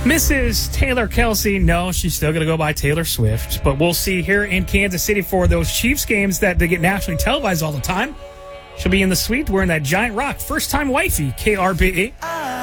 Mrs. Taylor Kelsey, no, she's still going to go by Taylor Swift. But we'll see here in Kansas City for those Chiefs games that they get nationally televised all the time. She'll be in the suite wearing that giant rock. First time wifey, KRBE.